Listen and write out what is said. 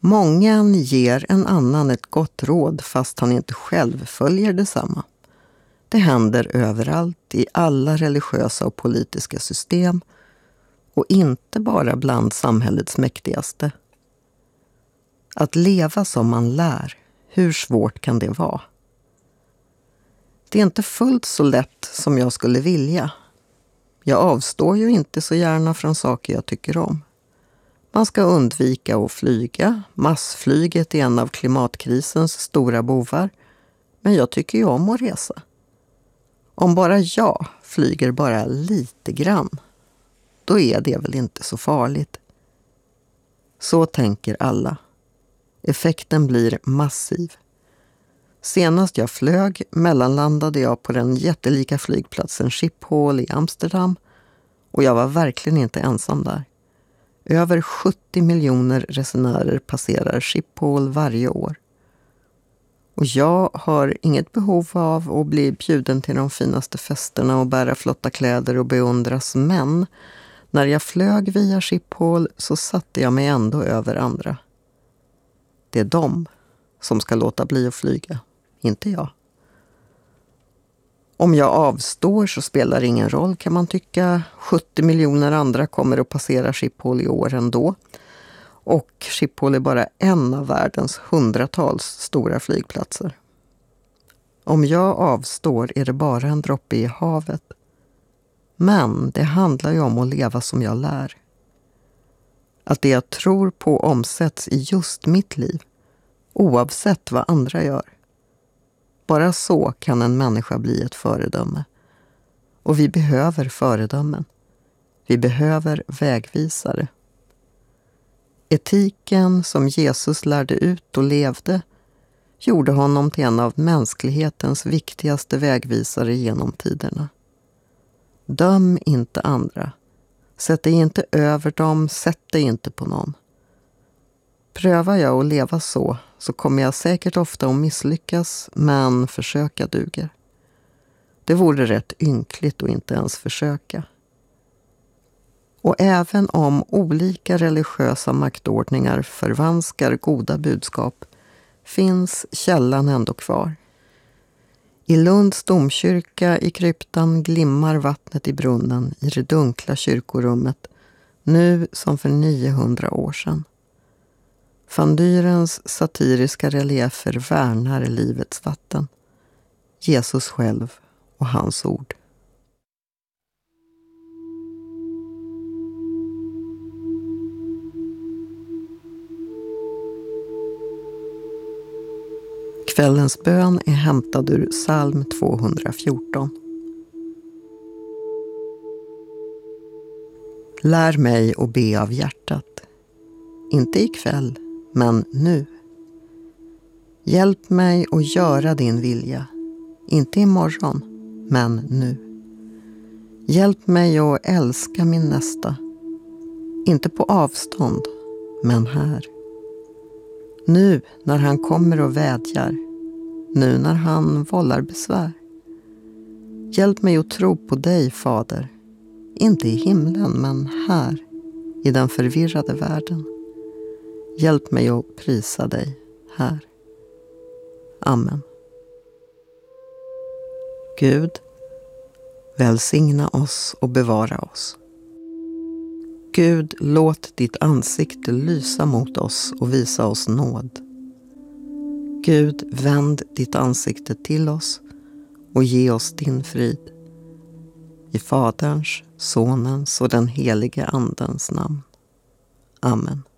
Mången ger en annan ett gott råd fast han inte själv följer detsamma. Det händer överallt i alla religiösa och politiska system och inte bara bland samhällets mäktigaste. Att leva som man lär, hur svårt kan det vara? Det är inte fullt så lätt som jag skulle vilja. Jag avstår ju inte så gärna från saker jag tycker om. Man ska undvika att flyga. Massflyget är en av klimatkrisens stora bovar. Men jag tycker ju om att resa. Om bara jag flyger bara lite grann, då är det väl inte så farligt. Så tänker alla. Effekten blir massiv. Senast jag flög mellanlandade jag på den jättelika flygplatsen Schiphol i Amsterdam och jag var verkligen inte ensam där. Över 70 miljoner resenärer passerar Schiphol varje år. Och jag har inget behov av att bli bjuden till de finaste festerna och bära flotta kläder och beundras, men när jag flög via Schiphol så satte jag mig ändå över andra. Det är de som ska låta bli att flyga, inte jag. Om jag avstår så spelar det ingen roll, kan man tycka. 70 miljoner andra kommer att passera Schiphol i år ändå. Och Schiphol är bara en av världens hundratals stora flygplatser. Om jag avstår är det bara en droppe i havet. Men det handlar ju om att leva som jag lär. Att det jag tror på omsätts i just mitt liv, oavsett vad andra gör. Bara så kan en människa bli ett föredöme. Och vi behöver föredömen. Vi behöver vägvisare. Etiken som Jesus lärde ut och levde gjorde honom till en av mänsklighetens viktigaste vägvisare genom tiderna. Döm inte andra. Sätt dig inte över dem, sätt dig inte på någon. Prövar jag att leva så kommer jag säkert ofta att misslyckas, men försöka duger. Det vore rätt ynkligt att inte ens försöka. Och även om olika religiösa maktordningar förvanskar goda budskap finns källan ändå kvar. I Lunds domkyrka i kryptan glimmar vattnet i brunnen i det dunkla kyrkorummet, nu som för 900 år sedan. Van Dyrens satiriska reliefer värnar livets vatten. Jesus själv och hans ord. Kvällens bön är hämtad ur psalm 214. Lär mig att be av hjärtat. Inte ikväll, men nu. Hjälp mig att göra din vilja. Inte imorgon, men nu. Hjälp mig att älska min nästa. Inte på avstånd, men här. Nu när han kommer och vädjar. Nu när han vållar besvär. Hjälp mig att tro på dig, Fader. Inte i himlen, men här. I den förvirrade världen. Hjälp mig att prisa dig här. Amen. Gud, välsigna oss och bevara oss. Gud, låt ditt ansikte lysa mot oss och visa oss nåd. Gud, vänd ditt ansikte till oss och ge oss din frid. I Faderns, Sonens och den helige Andens namn. Amen.